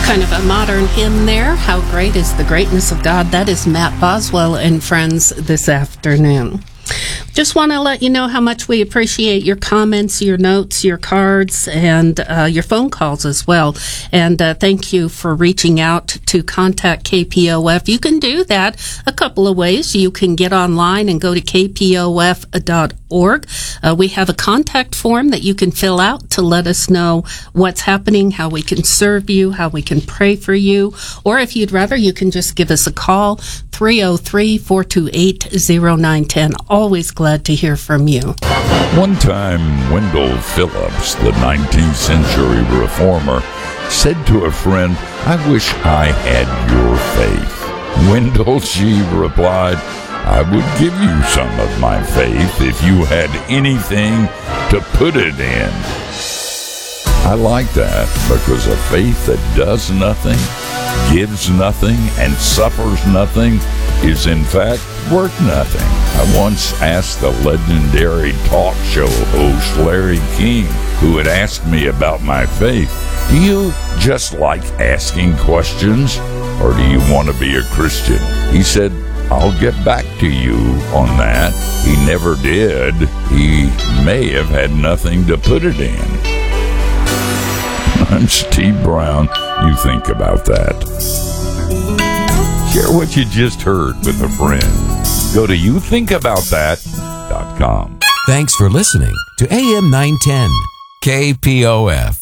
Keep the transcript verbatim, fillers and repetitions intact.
Kind of a modern hymn there. How great is the greatness of God? That is Matt Boswell and friends this afternoon. Just want to let you know how much we appreciate your comments, your notes, your cards, and uh, your phone calls as well. And uh, thank you for reaching out to contact K P O F. You can do that a couple of ways. You can get online and go to k p o f dot org. Uh, we have a contact form that you can fill out to let us know what's happening, how we can serve you, how we can pray for you. Or if you'd rather, you can just give us a call, three oh three, four two eight, oh nine one oh. Always glad to hear from you. One time, Wendell Phillips, the nineteenth century reformer, said to a friend, "I wish I had your faith." Wendell, she replied, "I would give you some of my faith if you had anything to put it in." I like that, because a faith that does nothing, gives nothing, and suffers nothing is in fact worth nothing. I once asked the legendary talk show host Larry King, who had asked me about my faith, "Do you just like asking questions, or do you want to be a Christian?" He said, "I'll get back to you on that." He never did. He may have had nothing to put it in. I'm Steve Brown. You think about that. Share what you just heard with a friend. Go to you think about that dot com. Thanks for listening to A M nine ten K P O F.